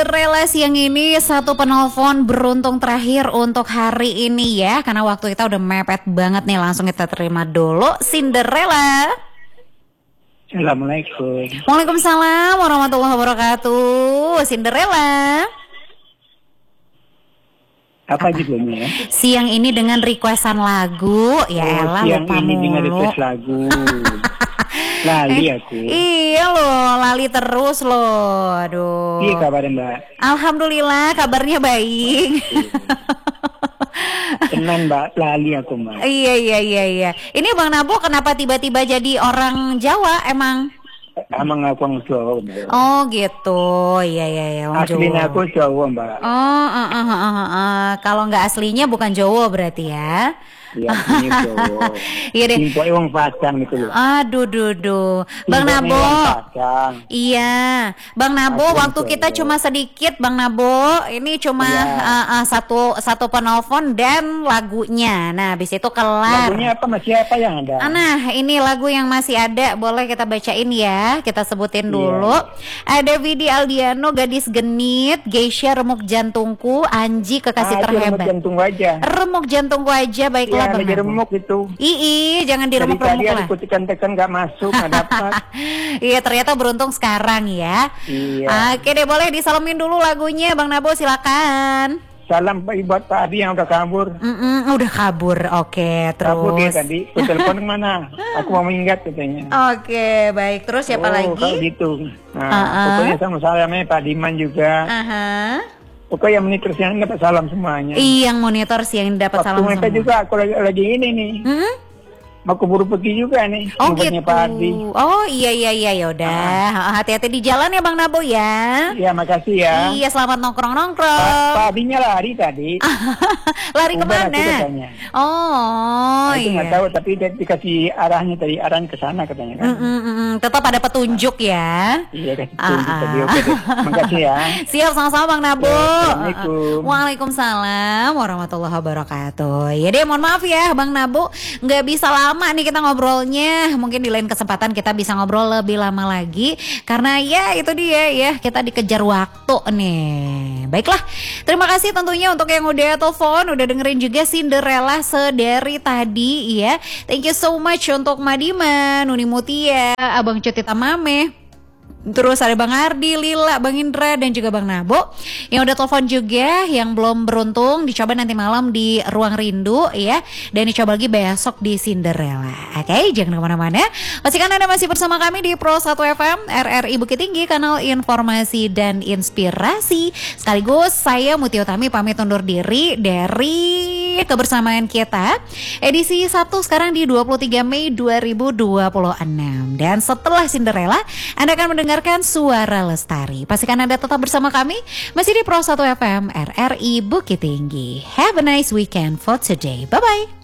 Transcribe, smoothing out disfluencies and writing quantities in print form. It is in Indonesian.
Cinderella siang ini satu penelpon beruntung terakhir untuk hari ini ya. Karena waktu kita udah mepet banget nih, langsung kita terima dulu Cinderella. Assalamualaikum. Waalaikumsalam warahmatullahi wabarakatuh. Cinderella. Apa judulnya? Siang ini dengan requestan lagu. Ya elah, siang lupa ini dengan mulu. request lagu. Lali aku. Iya loh, lali terus loh. Aduh. Iya kabarnya Mbak? Alhamdulillah kabarnya baik. Tenang Mbak, lali aku Mbak. Iya. Ini Bang Nabo kenapa tiba-tiba jadi orang Jawa emang? Emang aku orang Jawa Mbak. Oh gitu, iya orang Aslinya Jawa. aku Jawa Mbak. Oh, kalau nggak aslinya bukan Jawa berarti ya? Iya, ini Jawa. Iya deh. Impor orang Padang gitu loh. Aduh, Bang Impornya Nabo. orang Padang. Iya, Bang Nabo. Aku Waktu Jawa. kita cuma sedikit, Bang Nabo. Ini cuma Iya. satu penelpon dan lagunya. Nah, habis itu kelar. Lagunya apa masih apa yang ada? Nah, ini lagu yang masih ada, boleh kita bacain ya. Kita sebutin dulu. Ada Vidi Aldiano, Gadis Genit, Geisha, Remuk Jantungku, Anji, Kekasih itu remuk Terhebat. jantung aja. Remuk Jantungku aja, baiklah Iya, Bang lagi Nabo. remuk itu. Jangan Dari diremuk-remuk tadi lah. aku tekan-tekan nggak masuk, nggak dapat. Iya, ternyata beruntung sekarang ya. Iya. Oke deh, boleh disalamin dulu lagunya Bang Nabo, silakan. Salam buat Pak Adi yang udah kabur. Udah kabur. Oke, Kabur dia terus. tadi. Ku telepon kemana? Aku mau mengingat katanya. Oke, baik. Terus siapa Kalau lagi? gitu. Nah, pokoknya sama salamnya Pak Diman juga. Aha. Pokoknya yang monitor siang dapat salam semuanya. Yang monitor siang dapat Waktu salam mereka semua. juga aku lagi ini nih. Mau keburu pergi juga nih. Oh Buatnya gitu. Pak Adi. Oh iya yaudah. Hati-hati di jalan ya Bang Nabo ya. Iya, makasih ya. Iya, selamat nongkrong. Pak Adinya lari tadi. Lari Udah kemana? aku katanya. Oh Itu nggak iya. tahu, tapi dia dikasih arahnya tadi, arahan ke sana katanya kan. Tetap ada petunjuk ya. Iya, kasih tunjuk tadi. Oke deh. Makasih ya. Siap, sama-sama Bang Nabo. Assalamualaikum. Waalaikumsalam warahmatullahi wabarakatuh. Ya deh, mohon maaf ya Bang Nabo, nggak bisa lama nih kita ngobrolnya. Mungkin di lain kesempatan kita bisa ngobrol lebih lama lagi, karena ya itu dia ya, kita dikejar waktu nih. Baiklah, terima kasih tentunya untuk yang udah telepon, udah dengerin juga Cinderella sedari tadi ya. Thank you so much untuk Madiman, Nuni Mutia, Abang Cuti Tamame. Terus ada Bang Ardi, Lila, Bang Indra, dan juga Bang Nabo yang udah telepon juga. Yang belum beruntung dicoba nanti malam di Ruang Rindu ya. Dan dicoba lagi besok di Cinderella. Oke, jangan kemana-mana. Pastikan Anda masih bersama kami di Pro 1 FM RRI Bukit Tinggi, kanal informasi dan inspirasi. Sekaligus saya Mutia Utami pamit undur diri dari kebersamaan kita edisi 1 sekarang di 23 Mei 2026. Dan setelah Cinderella, Anda akan mendengarkan Suara Lestari. Pastikan Anda tetap bersama kami masih di Pro 1 FM RRI Bukit Tinggi. Have a nice weekend for today. Bye-bye.